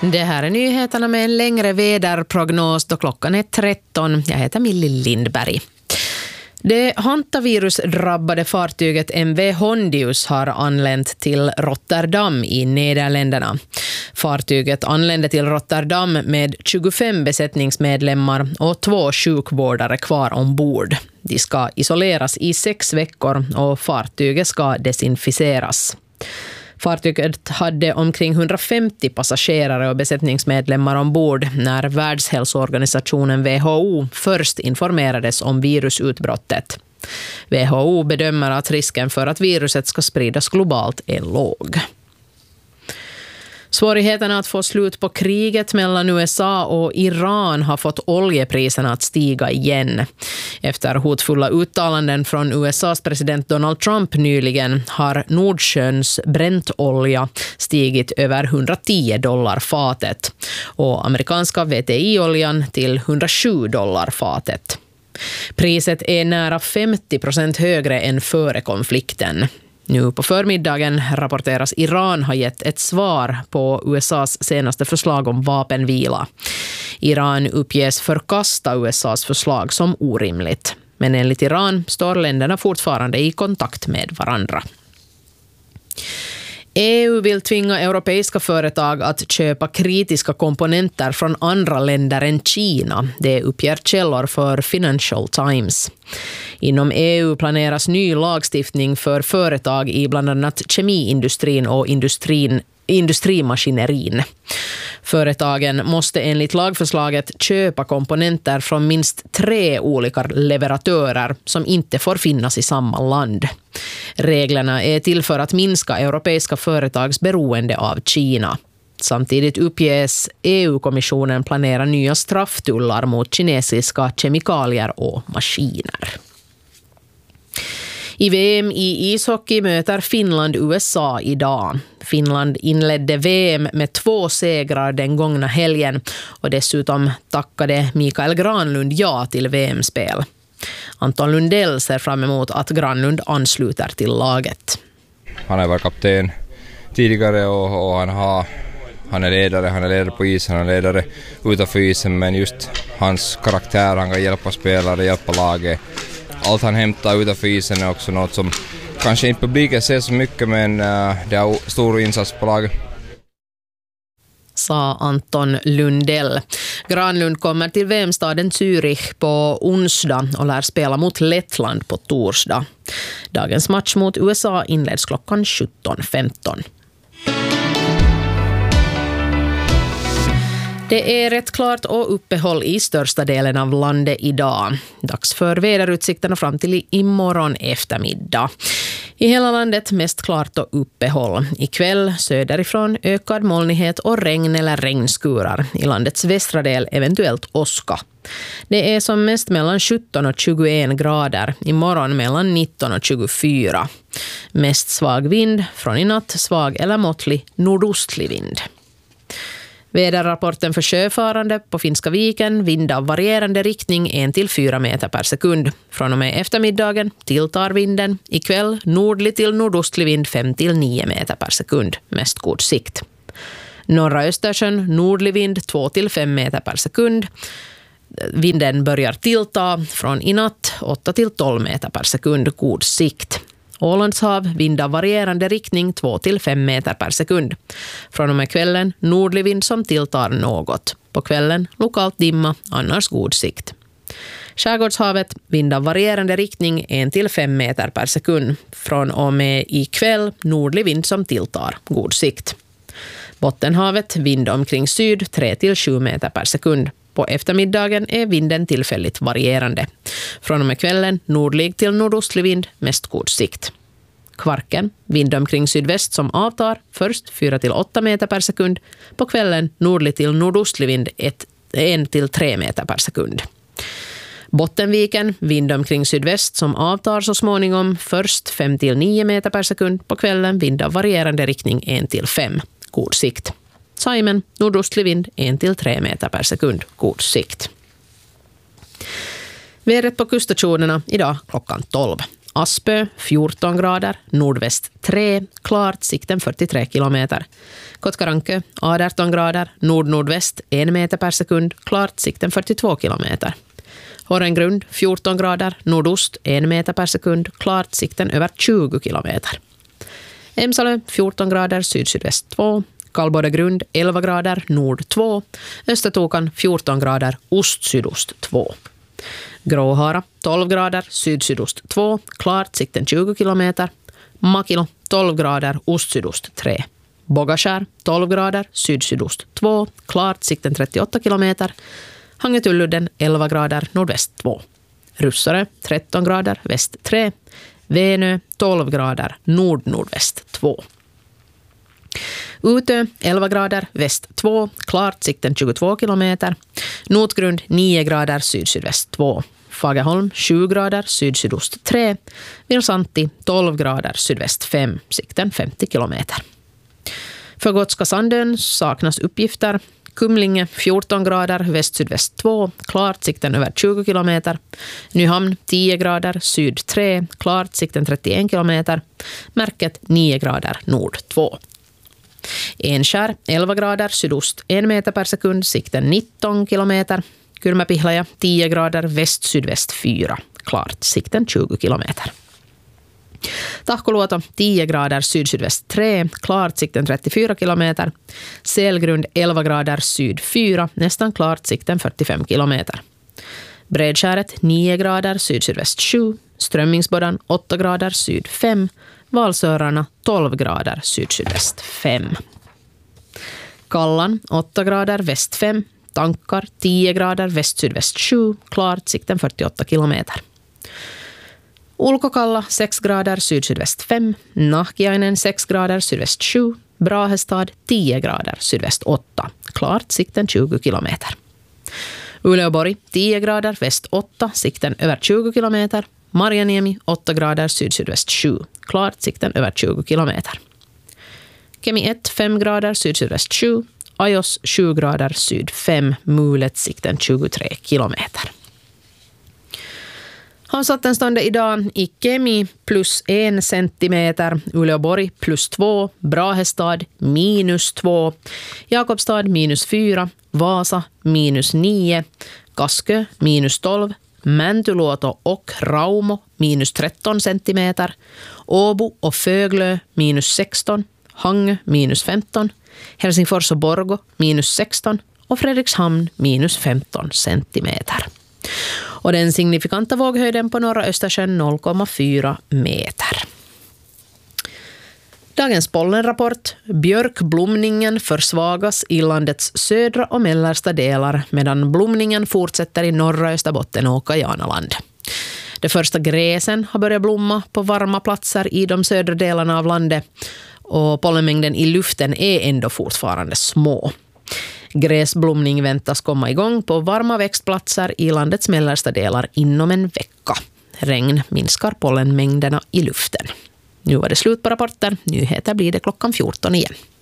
Det här är nyheterna med en längre väderprognos då klockan är 13. Jag heter Millie Lindberg. Det hantavirusdrabbade fartyget MV Hondius har anlänt till Rotterdam i Nederländerna. Fartyget anlände till Rotterdam med 25 besättningsmedlemmar och 2 sjukvårdare kvar ombord. De ska isoleras i 6 veckor och fartyget ska desinficeras. Fartyget hade omkring 150 passagerare och besättningsmedlemmar ombord när Världshälsoorganisationen WHO först informerades om virusutbrottet. WHO bedömer att risken för att viruset ska spridas globalt är låg. Svårigheterna att få slut på kriget mellan USA och Iran har fått oljepriserna att stiga igen. Efter hotfulla uttalanden från USAs president Donald Trump nyligen har Nordsjöns bräntolja stigit över $110 fatet och amerikanska VTI-oljan till $107 fatet. Priset är nära 50% högre än före konflikten. Nu på förmiddagen rapporteras Iran har gett ett svar på USAs senaste förslag om vapenvila. Iran uppges förkasta USAs förslag som orimligt. Men enligt Iran står länderna fortfarande i kontakt med varandra. EU vill tvinga europeiska företag att köpa kritiska komponenter från andra länder än Kina. Det uppger källor för Financial Times. Inom EU planeras ny lagstiftning för företag i bland annat kemiindustrin och industrimaskinerin. Företagen måste enligt lagförslaget köpa komponenter från minst 3 olika leverantörer som inte får finnas i samma land. Reglerna är till för att minska europeiska företags beroende av Kina. Samtidigt uppges EU-kommissionen planera nya strafftullar mot kinesiska kemikalier och maskiner. I VM i ishockey möter Finland USA idag. Finland inledde VM med 2 segrar den gångna helgen och dessutom tackade Mikael Granlund ja till VM-spel. Anton Lundell ser fram emot att Granlund ansluter till laget. Han har varit kapten tidigare och han är ledare på isen, han är ledare utanför isen, men just hans karaktär, han kan hjälpa spelare, hjälpa laget. Allt han hämtar utanför isen är också något som kanske inte publiken ser så mycket, men det har stor insats på laget. Sa Anton Lundell. Granlund kommer till VM-staden Zürich på onsdag och lär spela mot Lettland på torsdag. Dagens match mot USA inleds klockan 17:15. Det är rätt klart och uppehåll i största delen av landet idag. Dags för väderutsikterna fram till imorgon eftermiddag. I hela landet mest klart och uppehåll. Ikväll söderifrån ökad molnighet och regn eller regnskurar. I landets västra del eventuellt åska. Det är som mest mellan 17 och 21 grader. Imorgon mellan 19 och 24. Mest svag vind, från i natt svag eller måttlig nordostlig vind. Väderrapporten för sjöfarande på Finska viken, vind av varierande riktning 1-4 meter per sekund. Från och med eftermiddagen tilltar vinden. Ikväll nordlig till nordostlig vind 5-9 meter per sekund, mest god sikt. Norra Östersjön nordlig vind 2-5 meter per sekund. Vinden börjar tillta från i natt 8-12 meter per sekund, god sikt. Ålandshav, vind av varierande riktning 2-5 meter per sekund. Från och med kvällen nordlig vind som tilltar något. På kvällen lokalt dimma, annars god sikt. Skärgårdshavet, vind av varierande riktning 1-5 meter per sekund. Från och med ikväll nordlig vind som tilltar, god sikt. Bottenhavet, vind omkring syd 3-7 meter per sekund. På eftermiddagen är vinden tillfälligt varierande. Från och med kvällen nordlig till nordostlig vind, mest god sikt. Kvarken, vind omkring sydväst som avtar, först 4-8 meter per sekund. På kvällen nordlig till nordostlig vind 1-3 meter per sekund. Bottenviken, vind omkring sydväst som avtar så småningom, först 5-9 meter per sekund. På kvällen vind av varierande riktning 1-5, god sikt. Saimen, nordostlig vind 1-3 meter per sekund, god sikt. Vädret på kuststationerna idag klockan 12. Aspö 14 grader, nordväst 3, klart, sikten 43 kilometer. Kotkaranke 18 grader, nord-nordväst 1 meter per sekund, klart, sikten 42 kilometer. Horrengrund 14 grader, nordost 1 meter per sekund, klart, sikten över 20 kilometer. Emsalö 14 grader, syd-sydväst 2, Kallbodagrund 11 grader, nord 2, Östertokan 14 grader, ost-sydost 2. Gråhara 12 grader, syd-sydost 2, klart, sikten 20 kilometer. Makilo 12 grader, ost-sydost 3. Bogaskär 12 grader, syd-sydost 2, klart, sikten 38 kilometer. Hangetulludden 11 grader, nordväst 2. Russare 13 grader, väst 3. Venö 12 grader, nord-nordväst 2. Utö 11 grader, väst 2, klart, sikten 22 kilometer. Notgrund 9 grader, syd-sydväst 2. Fagerholm 7 grader, syd-sydost 3. Vilsanti 12 grader, sydväst 5, sikten 50 kilometer. För Gotska Sandön saknas uppgifter. Kumlinge 14 grader, väst-sydväst 2, klart, sikten över 20 kilometer. Nyhamn 10 grader, syd 3, klart, sikten 31 kilometer. Märket 9 grader, nord 2. Enskär 11 grader, sydost 1 meter per sekund, sikten 19 kilometer. Kylmäpihlaja 10 grader, väst-sydväst 4, klart, sikten 20 kilometer. Tahkoluoto 10 grader, syd-sydväst 3, klart, sikten 34 kilometer. Selgrund 11 grader, syd 4, nästan klart, sikten 45 kilometer. Bredskäret 9 grader, syd-sydväst 7, Strömmingsbodan 8 grader, syd 5, Valsörarna 12 grader, syd-sydväst 5. Kallan 8 grader, väst 5, Tankar 10 grader, väst-sydväst 7, klart, sikten 48 kilometer. Ulkokalla 6 grader, syd-sydväst 5, Nahkiainen 6 grader, sydväst 7, Brahestad 10 grader, sydväst 8, klart, sikten 20 kilometer. Uleåborg 10 grader, väst 8, sikten över 20 kilometer. Marjaniemi 8 grader, syd-sydväst 7, klart, sikten över 20 kilometer. Kemi 1 5 grader, syd-sydväst 7, Ajos 7 grader, syd 5, Mulet, sikten 23 kilometer. Havsvattenståndet idag i Kemi plus 1 centimeter, Uleåborg plus 2, Brahestad minus 2, Jakobstad minus 4, Vasa minus 9, Kaskö minus 12, Mäntyluoto och Raumo minus 13 centimeter, Åbo och Föglö minus 16, Hangö minus 15, Helsingfors och Borgo minus 16 och Fredrikshamn minus 15 centimeter. Och den signifikanta våghöjden på norra Östersjön 0,4 meter. Dagens pollenrapport. Björkblomningen försvagas i landets södra och mellersta delar medan blomningen fortsätter i norra Österbotten och Kajanaland. De första gräsen har börjat blomma på varma platser i de södra delarna av landet och pollenmängden i luften är ändå fortfarande små. Gräsblomning väntas komma igång på varma växtplatser i landets mellersta delar inom en vecka. Regn minskar pollenmängderna i luften. Nu var det slut på rapporten. Nyheter blir det klockan 14 igen.